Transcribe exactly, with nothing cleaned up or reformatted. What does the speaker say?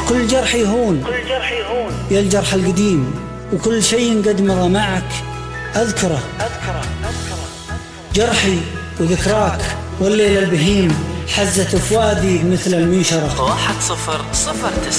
كل جرح يهون يا الجرح القديم، وكل شيء قد مضى معك أذكره. جرحي وذكراك والليل البهيم حزت فؤادي مثل المنشرة. واحد صفر صفر تسعة